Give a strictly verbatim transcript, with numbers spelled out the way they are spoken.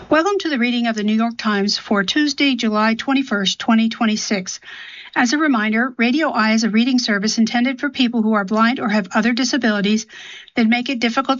Welcome to the reading of the New York Times for Tuesday, July twenty-first, twenty twenty-six. As a reminder, Radio Eye is a reading service intended for people who are blind or have other disabilities that make it difficult